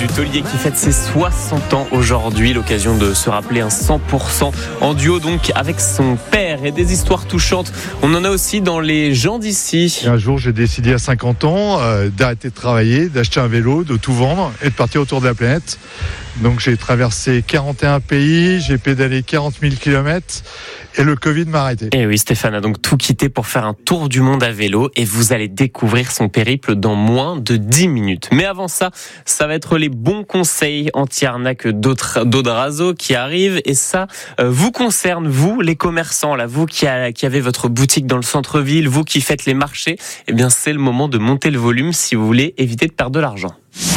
du taulier qui fête ses 60 ans aujourd'hui. L'occasion de se rappeler un 100% en duo donc avec son père. Et des histoires touchantes, on en a aussi dans les gens d'ici. Un jour, j'ai décidé à 50 ans d'arrêter de travailler, d'acheter un vélo, de tout vendre et de partir autour de la planète. Donc j'ai traversé 41 pays, j'ai pédalé 40 000 km et le Covid m'a arrêté. Et oui, Stéphane a donc tout quitté pour faire un tour du monde à vélo et vous allez découvrir son périple dans moins de 10 minutes. Mais avant ça, ça va être les bons conseils anti-arnaque d'Odrazo qui arrivent et ça vous concerne, vous les commerçants, là, vous qui avez votre boutique dans le centre-ville, vous qui faites les marchés, eh bien c'est le moment de monter le volume si vous voulez éviter de perdre de l'argent.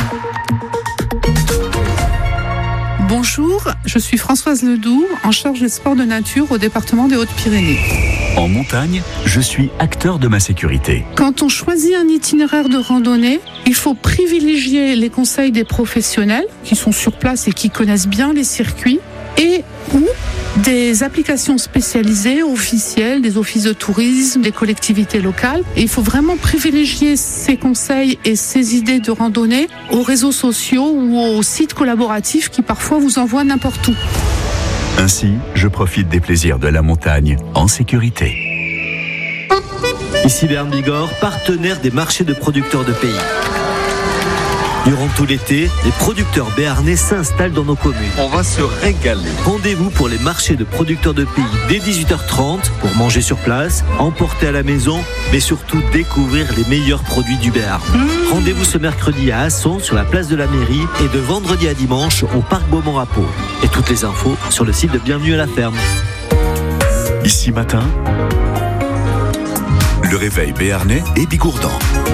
Bonjour, je suis Françoise Ledoux, en charge des sports de nature au département des Hautes-Pyrénées. En montagne, je suis acteur de ma sécurité. Quand on choisit un itinéraire de randonnée, il faut privilégier les conseils des professionnels qui sont sur place et qui connaissent bien les circuits et ou des applications spécialisées, officielles, des offices de tourisme, des collectivités locales. Et il faut vraiment privilégier ces conseils et ces idées de randonnée aux réseaux sociaux ou aux sites collaboratifs qui parfois vous envoient n'importe où. Ainsi, je profite des plaisirs de la montagne en sécurité. Ici Berne Bigorre, partenaire des marchés de producteurs de pays. Durant tout l'été, les producteurs béarnais s'installent dans nos communes. On va se régaler. Rendez-vous pour les marchés de producteurs de pays dès 18h30 pour manger sur place, emporter à la maison, mais surtout découvrir les meilleurs produits du Béarn. Rendez-vous ce mercredi à Asson sur la place de la mairie et de vendredi à dimanche au parc Beaumont-Rapot. Et toutes les infos sur le site de Bienvenue à la ferme. Ici matin, le réveil béarnais et bigourdan.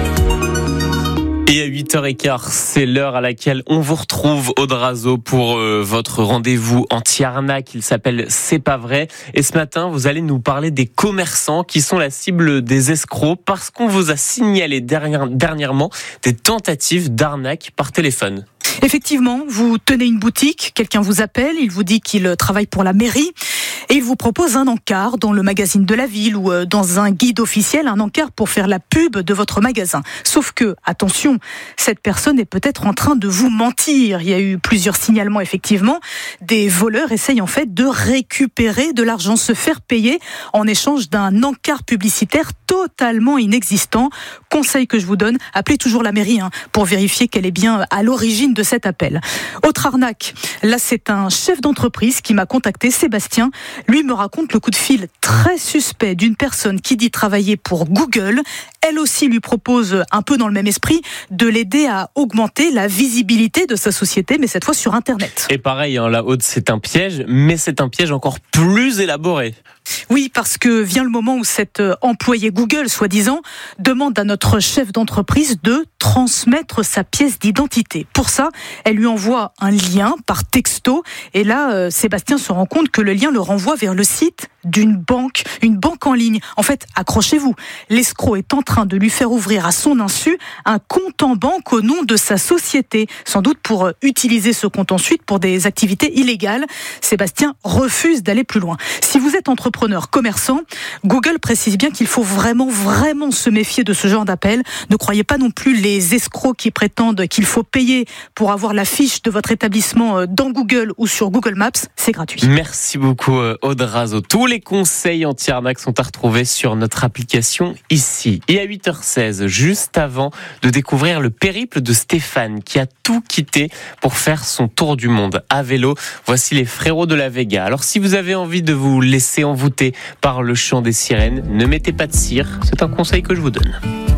Et à 8h15, c'est l'heure à laquelle on vous retrouve Odrazo pour votre rendez-vous anti-arnaque. Il s'appelle C'est pas vrai. Et ce matin, vous allez nous parler des commerçants qui sont la cible des escrocs parce qu'on vous a signalé dernièrement des tentatives d'arnaque par téléphone. Effectivement, vous tenez une boutique, quelqu'un vous appelle, il vous dit qu'il travaille pour la mairie et il vous propose un encart dans le magazine de la ville ou dans un guide officiel, un encart pour faire la pub de votre magasin. Sauf que, attention, cette personne est peut-être en train de vous mentir. Il y a eu plusieurs signalements, effectivement. Des voleurs essayent en fait de récupérer de l'argent, se faire payer en échange d'un encart publicitaire totalement inexistant. Conseil que je vous donne, appelez toujours la mairie pour vérifier qu'elle est bien à l'origine de cet appel. Autre arnaque, là c'est un chef d'entreprise qui m'a contacté, Sébastien. Lui me raconte le coup de fil très suspect d'une personne qui dit travailler pour Google. Elle aussi lui propose, un peu dans le même esprit, de l'aider à augmenter la visibilité de sa société, mais cette fois sur Internet. Et pareil, la Haute, c'est un piège, mais c'est un piège encore plus élaboré. Oui, parce que vient le moment où cet employé Google, soi-disant, demande à notre chef d'entreprise de transmettre sa pièce d'identité. Pour ça, elle lui envoie un lien par texto. Et là, Sébastien se rend compte que le lien le renvoie vers le site d'une banque, une banque en ligne. En fait, accrochez-vous, l'escroc est en train de lui faire ouvrir à son insu un compte en banque au nom de sa société, sans doute pour utiliser ce compte ensuite pour des activités illégales. Sébastien refuse d'aller plus loin. Si vous êtes entrepreneur, commerçant, Google précise bien qu'il faut vraiment se méfier de ce genre d'appel. Ne croyez pas non plus les escrocs qui prétendent qu'il faut payer pour avoir la fiche de votre établissement dans Google ou sur Google Maps. C'est gratuit. Merci beaucoup Odrazo. Tous les conseils anti-arnaque sont à retrouver sur notre application ici. Et à 8h16, juste avant de découvrir le périple de Stéphane qui a tout quitté pour faire son tour du monde à vélo. Voici les frérots de la Vega. Alors si vous avez envie de vous laisser envoûter par le chant des sirènes, ne mettez pas de cire, c'est un conseil que je vous donne.